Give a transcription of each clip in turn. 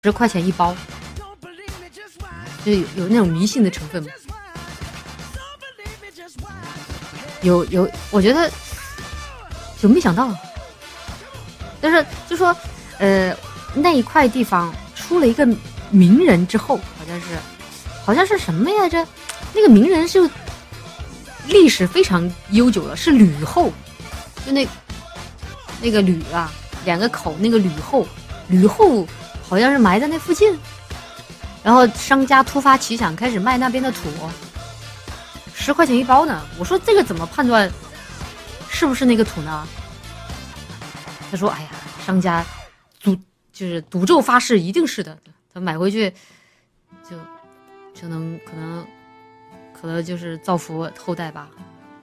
10块钱一包，就有那种迷信的成分吗？有，我觉得有没想到，但是就说那一块地方出了一个名人之后，好像是什么呀？那个名人是历史非常悠久了，是吕后，就那个吕啊，2个口那个吕后好像是埋在那附近，然后商家突发奇想开始卖那边的土，10块钱一包呢。我说这个怎么判断是不是那个土呢？他说：“哎呀，商家就是赌咒发誓，一定是的。他买回去就能可能就是造福后代吧。”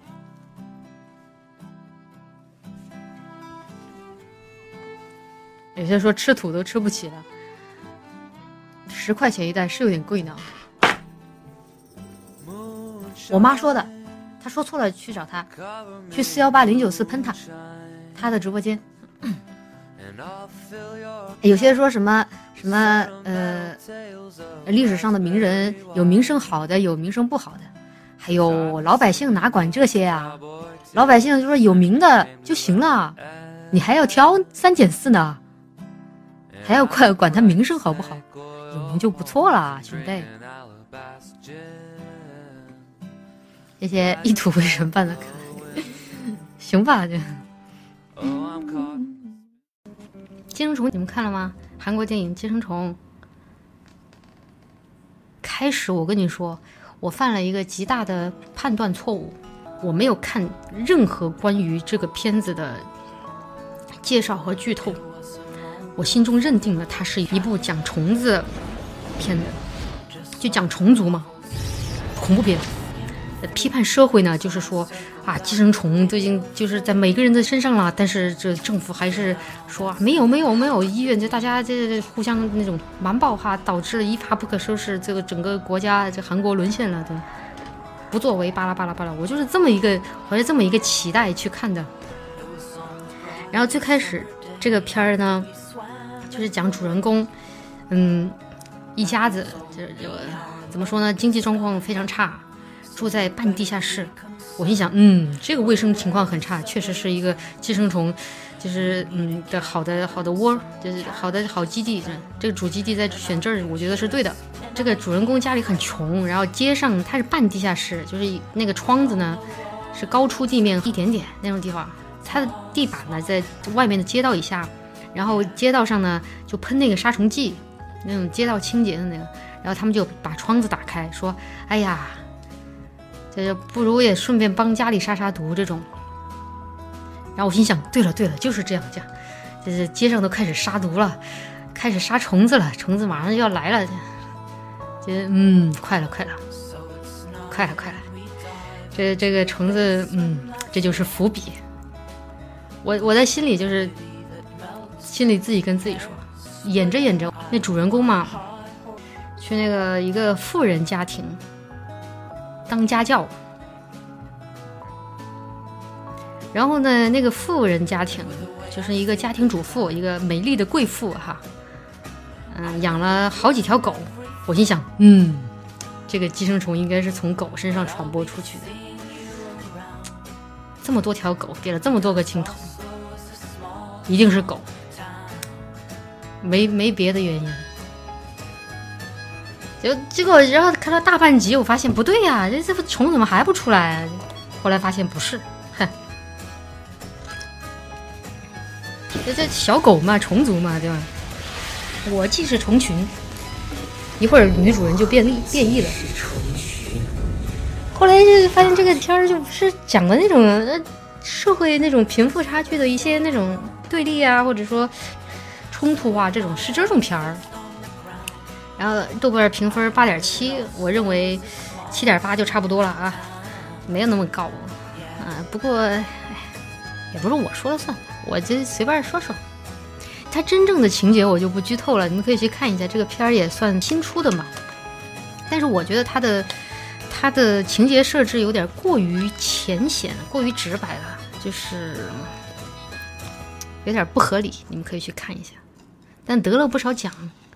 有些说吃土都吃不起了，10块钱一袋是有点贵呢。我妈说的，她说错了去找她，去418094喷她的直播间。有些说什么历史上的名人有名声好的，有名声不好的，还有老百姓哪管这些啊？老百姓就说有名的就行了，你还要挑3拣4呢，还要管他名声好不好？有名就不错了，兄弟。这些一土为神办的可爱，行吧？就寄生虫你们看了吗？韩国电影《寄生虫》开始，我跟你说，我犯了一个极大的判断错误，我没有看任何关于这个片子的介绍和剧透，我心中认定了它是一部讲虫子片的，就讲虫族嘛，恐怖片。批判社会呢，就是说啊，寄生虫都已经就是在每个人的身上了，但是这政府还是说没有，医院就大家这互相那种瞒报哈，导致了一发不可收拾，这个整个国家这韩国沦陷了，对，不作为巴拉巴拉巴拉，我就是这么一个期待去看的。然后最开始这个片儿呢，就是讲主人公，一家子就怎么说呢，经济状况非常差。住在半地下室，我心想，这个卫生情况很差，确实是一个寄生虫，就是的好的窝，就是好基地。这个主基地在选这儿，我觉得是对的。这个主人公家里很穷，然后街上它是半地下室，就是那个窗子呢是高出地面一点点那种地方，它的地板呢在外面的街道以下，然后街道上呢就喷那个杀虫剂，那种街道清洁的那个，然后他们就把窗子打开，说，哎呀。这不如也顺便帮家里杀毒这种。然后我心想，对了，就是这样，就是街上都开始杀毒了，开始杀虫子了，虫子马上就要来了。快了，这个虫子，这就是伏笔。我在心里自己跟自己说，演着，那主人公嘛，去那个一个富人家庭。当家教，然后呢，那个富人家庭就是一个家庭主妇，一个美丽的贵妇哈，养了好几条狗。我心想，这个寄生虫应该是从狗身上传播出去的。这么多条狗，给了这么多个镜头，一定是狗，没别的原因。结果，然后看到大半集，我发现不对呀，这虫怎么还不出来？后来发现不是，这小狗嘛，虫族嘛，对吧？我既是虫群，一会儿女主人就变异了。后来就发现这个片儿就不是讲的那种社会那种贫富差距的一些那种对立啊，或者说冲突啊，这种是这种片儿。然后豆瓣评分8.7，我认为7.8就差不多了啊，没有那么高啊。不过也不是我说了算，我就随便说说。它真正的情节我就不剧透了，你们可以去看一下。这个片儿也算新出的嘛，但是我觉得它的情节设置有点过于浅显，过于直白了，就是有点不合理。你们可以去看一下，但得了不少奖。